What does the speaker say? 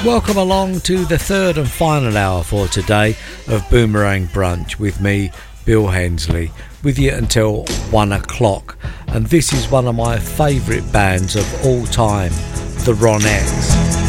Welcome along to the third and final hour for today of Boomerang Brunch with me, Bill Hensley, with you until 1 o'clock. And this is one of my favourite bands of all time, the Ronettes.